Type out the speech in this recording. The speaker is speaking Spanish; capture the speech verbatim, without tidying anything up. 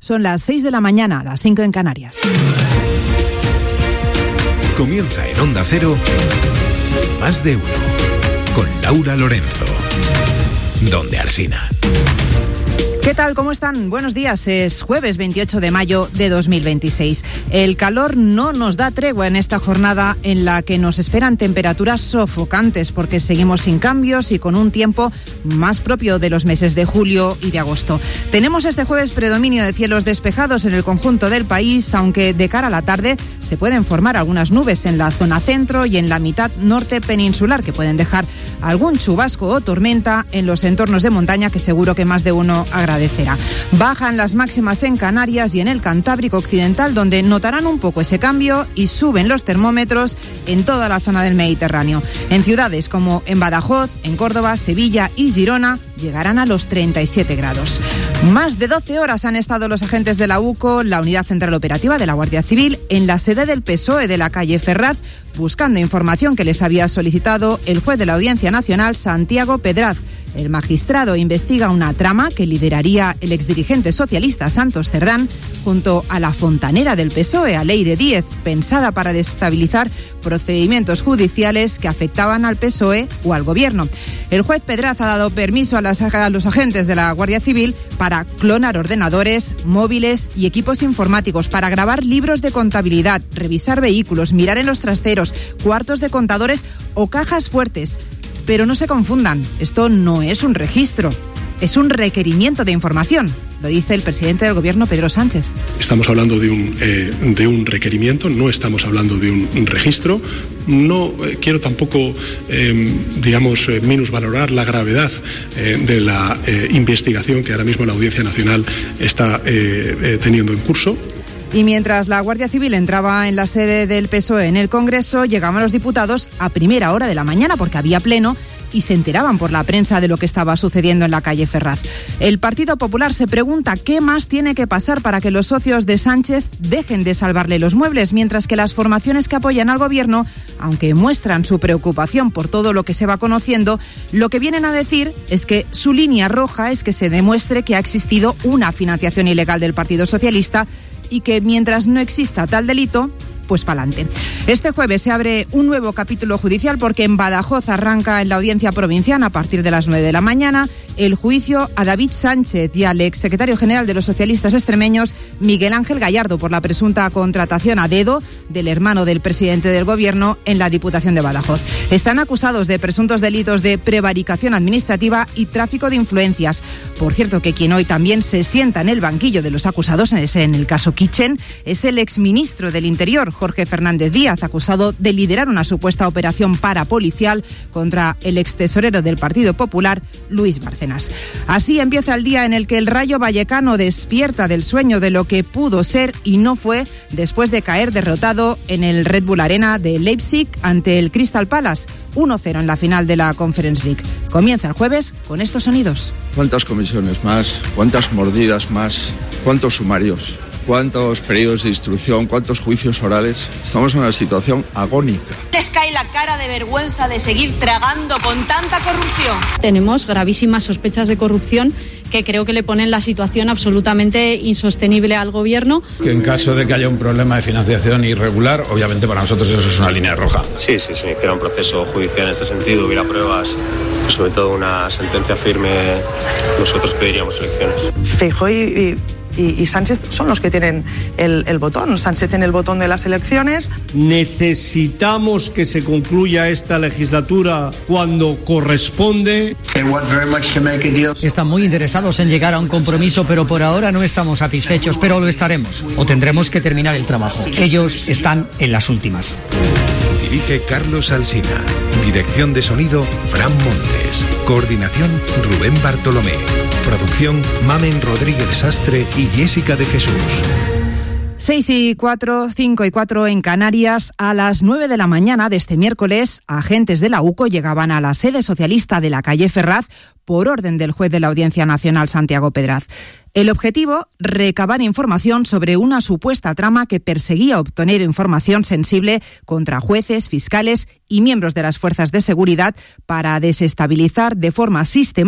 Son las seis de la mañana, las cinco en Canarias. Comienza en Onda Cero, Más de Uno, con Laura Lorenzo. Donde Alsina. ¿Qué tal? ¿Cómo están? Buenos días. Es jueves veintiocho de mayo de dos mil veintiséis. El calor no nos da tregua en esta jornada en la que nos esperan temperaturas sofocantes porque seguimos sin cambios y con un tiempo más propio de los meses de julio y de agosto. Tenemos este jueves predominio de cielos despejados en el conjunto del país, aunque de cara a la tarde se pueden formar algunas nubes en la zona centro y en la mitad norte peninsular que pueden dejar algún chubasco o tormenta en los entornos de montaña que seguro que más de uno agradecerá. Bajan las máximas en Canarias y en el Cantábrico Occidental, donde notarán un poco ese cambio, y suben los termómetros en toda la zona del Mediterráneo. En ciudades como en Badajoz, en Córdoba, Sevilla y Girona llegarán a los treinta y siete grados. Más de doce horas han estado los agentes de la UCO, la Unidad Central Operativa de la Guardia Civil, en la sede del P S O E de la calle Ferraz, buscando información que les había solicitado el juez de la Audiencia Nacional, Santiago Pedraz. El magistrado investiga una trama que lideraría el exdirigente socialista Santos Cerdán junto a la fontanera del P S O E, Aleire Díez, pensada para desestabilizar procedimientos judiciales que afectaban al P S O E o al Gobierno. El juez Pedraz ha dado permiso a, las, a los agentes de la Guardia Civil para clonar ordenadores, móviles y equipos informáticos, para grabar libros de contabilidad, revisar vehículos, mirar en los trasteros, cuartos de contadores o cajas fuertes. Pero no se confundan, esto no es un registro, es un requerimiento de información, lo dice el presidente del Gobierno, Pedro Sánchez. Estamos hablando de un, eh, de un requerimiento, no estamos hablando de un, un registro. No eh, quiero tampoco, eh, digamos, eh, minusvalorar la gravedad eh, de la eh, investigación que ahora mismo la Audiencia Nacional está eh, eh, teniendo en curso. Y mientras la Guardia Civil entraba en la sede del P S O E en el Congreso, llegaban los diputados a primera hora de la mañana porque había pleno y se enteraban por la prensa de lo que estaba sucediendo en la calle Ferraz. El Partido Popular se pregunta qué más tiene que pasar para que los socios de Sánchez dejen de salvarle los muebles, mientras que las formaciones que apoyan al Gobierno, aunque muestran su preocupación por todo lo que se va conociendo, lo que vienen a decir es que su línea roja es que se demuestre que ha existido una financiación ilegal del Partido Socialista y que mientras no exista tal delito, pues pa'lante. Este jueves se abre un nuevo capítulo judicial porque en Badajoz arranca en la audiencia provinciana a partir de las nueve de la mañana el juicio a David Sánchez y al exsecretario general de los socialistas extremeños, Miguel Ángel Gallardo, por la presunta contratación a dedo del hermano del presidente del Gobierno en la Diputación de Badajoz. Están acusados de presuntos delitos de prevaricación administrativa y tráfico de influencias. Por cierto, que quien hoy también se sienta en el banquillo de los acusados en, ese, en el caso Kitchen es el exministro del Interior, Jorge Fernández Díaz, acusado de liderar una supuesta operación parapolicial contra el extesorero del Partido Popular, Luis Bárcenas. Así empieza el día en el que el Rayo Vallecano despierta del sueño de lo que pudo ser y no fue después de caer derrotado en el Red Bull Arena de Leipzig ante el Crystal Palace, uno cero en la final de la Conference League. Comienza el jueves con estos sonidos. ¿Cuántas comisiones más? ¿Cuántas mordidas más? ¿Cuántos sumarios? ¿Cuántos periodos de instrucción? ¿Cuántos juicios orales? Estamos en una situación agónica. Les cae la cara de vergüenza de seguir tragando con tanta corrupción. Tenemos gravísimas sospechas de corrupción que creo que le ponen la situación absolutamente insostenible al Gobierno. Que en caso de que haya un problema de financiación irregular, obviamente para nosotros eso es una línea roja. Sí, sí, si hiciera un proceso judicial en este sentido, hubiera pruebas, sobre todo una sentencia firme, nosotros pediríamos elecciones. Feijóo y... Y, y Sánchez son los que tienen el, el botón. Sánchez tiene el botón de las elecciones. Necesitamos que se concluya esta legislatura cuando corresponde. Están muy interesados en llegar a un compromiso, pero por ahora no estamos satisfechos, pero lo estaremos. O tendremos que terminar el trabajo. Ellos están en las últimas. Dirige Carlos Alsina. Dirección de sonido, Fran Montes. Coordinación, Rubén Bartolomé. Producción, Mamen Rodríguez Sastre y Jessica de Jesús. Seis y cuatro, cinco y cuatro en Canarias. A las nueve de la mañana de este miércoles, agentes de la UCO llegaban a la sede socialista de la calle Ferraz por orden del juez de la Audiencia Nacional, Santiago Pedraz. El objetivo, recabar información sobre una supuesta trama que perseguía obtener información sensible contra jueces, fiscales y miembros de las fuerzas de seguridad para desestabilizar de forma sistemática